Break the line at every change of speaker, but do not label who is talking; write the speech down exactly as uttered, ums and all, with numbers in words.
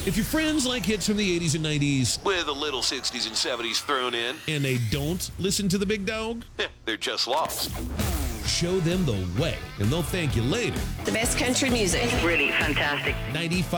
If your friends like hits from the eighties and nineties
With a little sixties and seventies thrown in,
and they don't listen to the big dog,
they're just lost.
show them the way, and they'll thank you later.
The best country music.
Really fantastic.
ninety-five